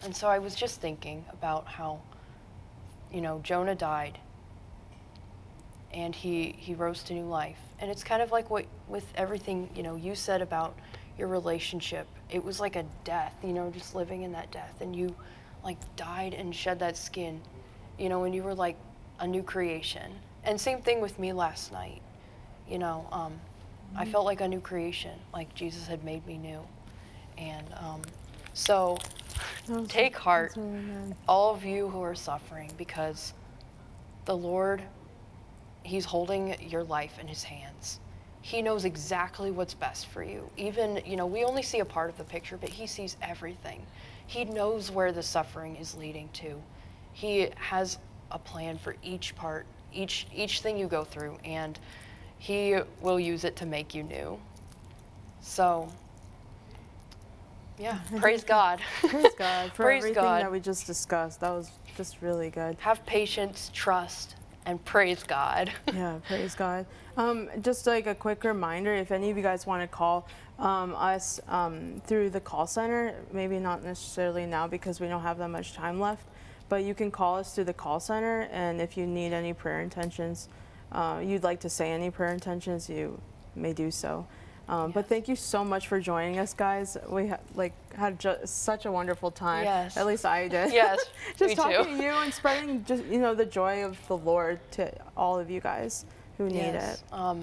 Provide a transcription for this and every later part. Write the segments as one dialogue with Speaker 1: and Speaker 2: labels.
Speaker 1: And so I was just thinking about how, you know, Jonah died and he rose to new life. And it's kind of like what with everything, you know, you said about your relationship. It was like a death, you know, just living in that death. And you like died and shed that skin, you know, and you were like a new creation. And same thing with me last night, you know, I felt like a new creation, like Jesus had made me new. And so take heart, all of you who are suffering, because the Lord, he's holding your life in his hands. He knows exactly what's best for you. Even, you know, we only see a part of the picture, but he sees everything. He knows where the suffering is leading to. He has a plan for each part, each thing you go through, and he will use it to make you new. So, yeah, praise God.
Speaker 2: Praise God for
Speaker 1: Praise
Speaker 2: everything
Speaker 1: God.
Speaker 2: that we just discussed. That was just really good.
Speaker 1: Have patience, trust, and praise God.
Speaker 2: Yeah, praise God. Just like a quick reminder, if any of you guys want to call us through the call center, maybe not necessarily now because we don't have that much time left, but you can call us through the call center, and if you need any prayer intentions, you'd like to say any prayer intentions, you may do so. But thank you so much for joining us, guys. We had such a wonderful time.
Speaker 1: Yes.
Speaker 2: At least I did.
Speaker 1: Yes,
Speaker 2: just
Speaker 1: me
Speaker 2: talking
Speaker 1: too.
Speaker 2: to you and spreading just the joy of the Lord to all of you guys who need
Speaker 1: Yes.
Speaker 2: it.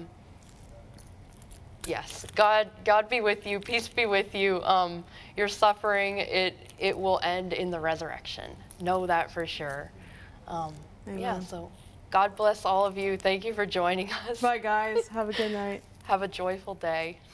Speaker 1: Yes. God be with you. Peace be with you. Your suffering, it will end in the resurrection. Know that for sure. Yeah. So God bless all of you. Thank you for joining us.
Speaker 2: Bye, guys. Have a good night.
Speaker 1: Have a joyful day.